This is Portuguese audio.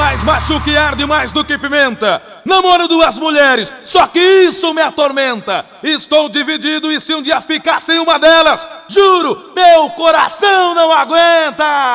mais machuca e arde mais do que pimenta. Namoro duas mulheres, só que isso me atormenta. Estou dividido e se um dia ficar sem uma delas, juro, meu coração não aguenta.